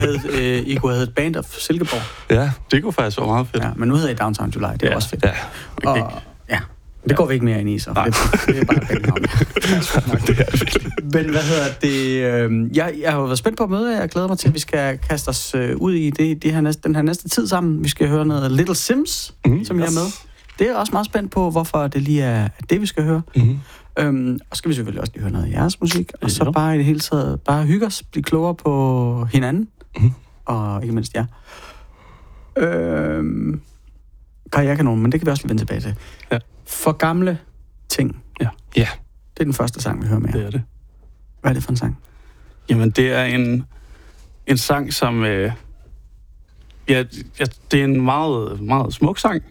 I kunne have heddet Band of Silkeborg. Ja, det kunne faktisk være meget fedt. Ja, men nu hedder I Downtown July, det er også fedt. Ja. Og, det går vi ikke mere ind i, så. Det er bare bandnavn. Men hvad hedder det? Jeg har jo været spændt på at møde jer. Jeg glæder mig til, at vi skal kaste os ud i den her næste tid sammen. Vi skal høre noget Little Sims, som jeg er med. Det er jeg også meget spændt på, hvorfor det lige er det, vi skal høre. Og skal vi selvfølgelig også lige høre noget af jeres musik. Og så bare i det hele taget, bare hygge os, blive klogere på hinanden. Og ikke mindst jer. Karrierekanonen, men det kan vi også lige vende tilbage til. Ja. For gamle ting. Ja. Det er den første sang, vi hører med. Det er det. Hvad er det for en sang? Jamen, det er en sang, som... det er en meget, meget smuk sang.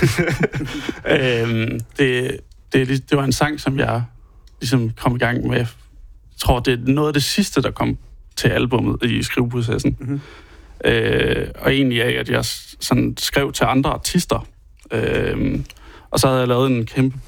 Det var en sang, som jeg ligesom kom i gang med. Jeg tror, det er noget af det sidste, der kom til albummet i skriveprocessen. Og egentlig af, at jeg sådan skrev til andre artister. Og så havde jeg lavet en kæmpe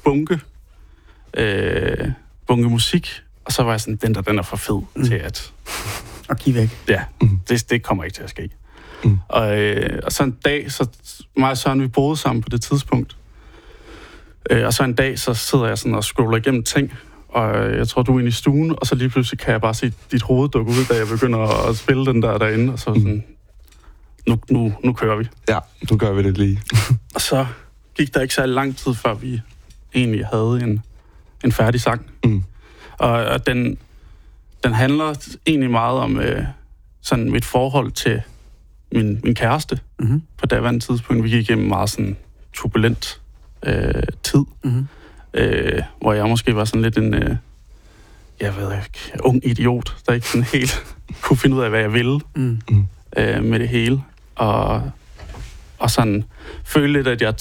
bunke musik, og så var jeg sådan, den er for fed til at... Og give væk. Ja, det kommer ikke til at ske. Og så en dag, så mig og Søren, vi boede sammen på det tidspunkt. Og så en dag, så sidder jeg sådan og scroller igennem ting, og jeg tror, du er inde i stuen, og så lige pludselig kan jeg bare se dit hoved dukke ud, da jeg begynder at spille den derinde, og så sådan, nu kører vi. Ja, nu gør vi det lige. Og så gik der ikke så lang tid, før vi egentlig havde en færdig sang. Og den handler egentlig meget om sådan mit forhold til min kæreste på daværende tidspunkt. Vi gik igennem meget sådan turbulent tid, hvor jeg måske var sådan lidt en, ung idiot, der ikke sådan helt kunne finde ud af, hvad jeg ville med det hele. Og sådan følte lidt, at jeg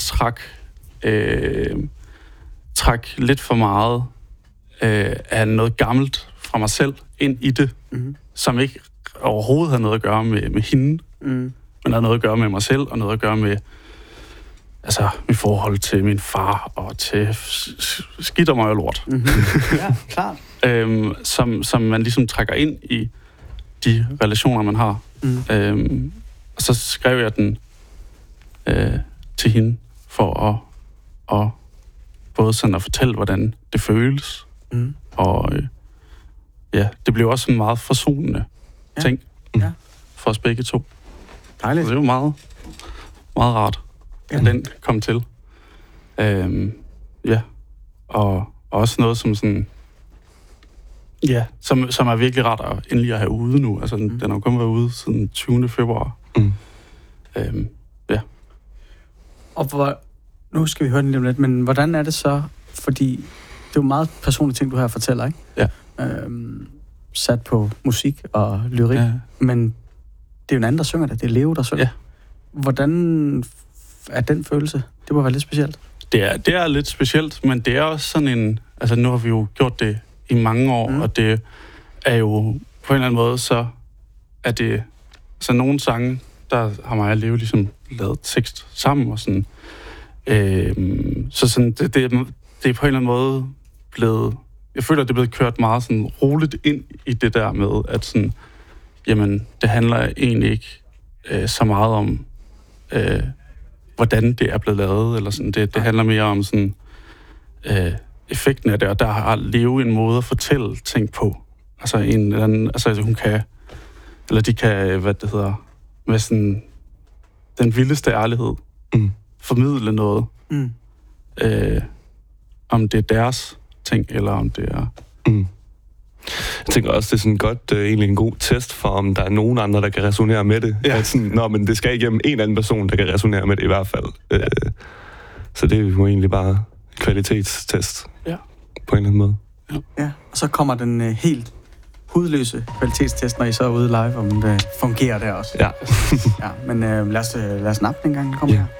trak lidt for meget af noget gammelt fra mig selv ind i det, som ikke overhovedet havde noget at gøre med hende, men havde noget at gøre med mig selv, og noget at gøre med mit forhold til min far, og til skidt og møg og lort. Ja, klart. Som man ligesom trækker ind i de relationer, man har. Og så skrev jeg den til hende, for at både sådan at fortælle, hvordan det føles, og det blev også en meget forsonende ting for os begge to. Dejligt. Så det var meget, meget rart, at den kom til. Og også noget som sådan, som er virkelig rart at endelig at have ude nu. Altså, den har jo kun været ude siden 20. februar. Og nu skal vi høre den lige om lidt, men hvordan er det så, fordi det er jo meget personlige ting, du her fortæller, ikke? Ja. Sat på musik og lyrik, men det er jo en anden, der synger det. Det er Leo, der synger. Ja. Hvordan er den følelse? Det må være lidt specielt. Det er lidt specielt, men det er også sådan en... Altså, nu har vi jo gjort det i mange år, og det er jo på en eller anden måde, så er det... Altså, nogle sange, der har mig og Leo ligesom lavet tekst sammen, og sådan... så sådan, det er på en eller anden måde blevet... Jeg føler, at det er blevet kørt meget sådan roligt ind i det der med, at sådan... Jamen, det handler egentlig ikke så meget om... hvordan det er blevet lavet, eller sådan. Det handler mere om sådan effekten af det, og der har Leo en måde at fortælle ting på. Altså en eller anden, altså hun kan, eller de kan, med sådan den vildeste ærlighed formidle noget. Om det er deres ting, eller om det er... Jeg tænker også, det er sådan godt, egentlig en god test for, om der er nogen andre, der kan resonere med det. Ja. At sådan, men det skal igennem en anden person, der kan resonere med det i hvert fald. Så det er jo egentlig bare kvalitetstest på en eller anden måde. Ja, og så kommer den helt hudløse kvalitetstest, når I så er ude live, om det fungerer der også. Ja. Men lad os nappe den gang, den kommer her.